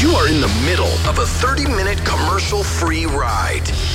You are in the middle of a 30-minute commercial-free ride.